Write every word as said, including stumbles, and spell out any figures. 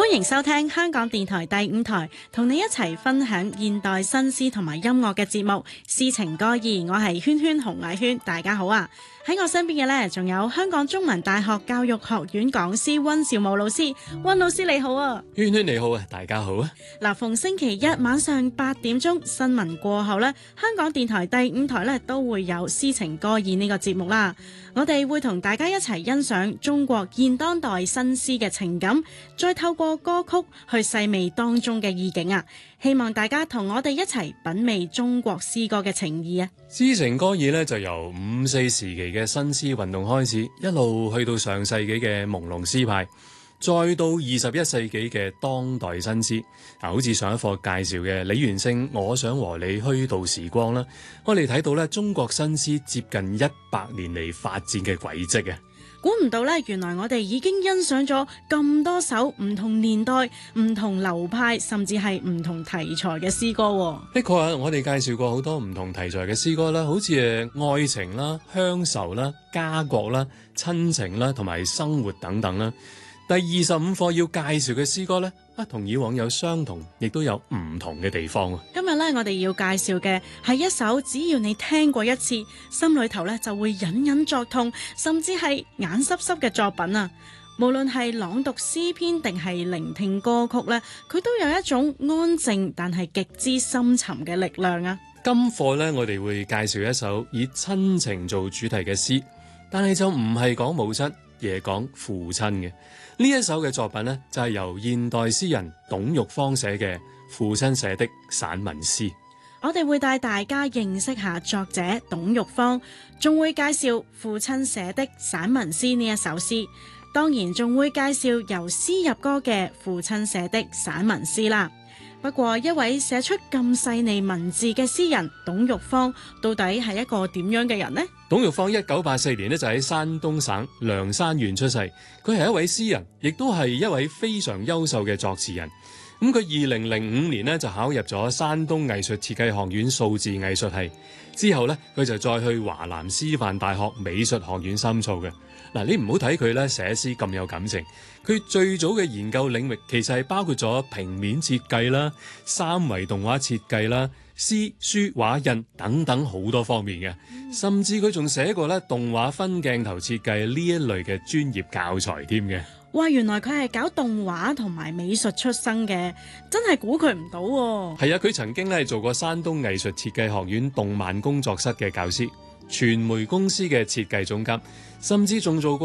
歡迎收聽香港電台第五台，同你一齊分享現代新詩同埋音樂嘅節目《詩情歌意》。我係圈圈洪麗圈，大家好啊！喺我身邊嘅呢，仲有香港中文大學教育學院講師溫兆武老師。溫老師你好啊！ 圈圈你好啊，大家好啊！ 嗱，逢星期一晚上八點鐘新聞過後呢，香港電台第五台呢都會有《詩情歌意》呢個節目啦。我哋會同大家一齊欣賞中國現當代新詩嘅情感，再透過歌曲去細味當中嘅意境啊！希望大家同我哋一齊品味中國詩歌嘅情意啊！ 詩情歌意咧就由五四時期嘅新詩運動開始，一路去到上世紀嘅朦朧詩派，再到二十一世紀嘅當代新詩。嗱，好似上一課介紹嘅李元勝《我想和你虛度時光》啦，我哋睇到咧中國新詩接近一百年嚟發展嘅軌跡啊！ 估唔到咧，原來我哋已經欣賞咗咁多首唔同年代、唔同流派，甚至係唔同題材嘅詩歌。 的確啊，我哋介紹過好多唔同題材嘅詩歌啦，好似誒愛情啦、鄉愁啦、家國啦、親情啦，同埋生活等等啦。第二十五課要介紹嘅詩歌呢，啊，同以往有相同，亦都有唔同嘅地方。 今日呢，我哋要介紹嘅係一首只要你聽過一次，心裏頭呢就會隱隱作痛，甚至係眼濕濕嘅作品啊！無論係朗讀詩篇定係聆聽歌曲呢，佢都有一種安靜但係極之深沉嘅力量啊！ 今課呢，我哋會介紹一首以親情做主題嘅詩，但係就唔係講母親，而係講父親嘅。呢一首嘅作品呢，就係由現代詩人董玉芳寫嘅父親寫的散文詩。 我哋會帶大家認識下作者董玉芳，仲會介紹父親寫的散文詩呢一首詩，當然仲會介紹由詩入歌嘅父親寫的散文詩啦。不過一位寫出咁細膩文字嘅詩人董玉芳，到底係一個點樣嘅人呢？ 董玉芳一九八四年呢就喺山東省涼山縣出世，佢係一位詩人，亦都係一位非常優秀嘅作詞人。咁佢二零零五年呢就考入咗山東藝術設計學院數字藝術系，之後呢，佢就再去華南師範大學美術學院深造嘅。嗱，你唔好睇佢咧寫詩咁有感情，佢最早嘅研究領域其實係包括咗平面設計啦、三維動畫設計啦、詩書畫印等等好多方面嘅，甚至佢仲寫過咧動畫分鏡頭設計呢一類嘅專業教材添嘅。 哇，原來佢係搞動畫同埋美術出身嘅，真係估佢唔到喎。 係啊，佢曾經咧做過山東藝術設計學院動漫工作室嘅教師、傳媒公司嘅設計總監，甚至仲做過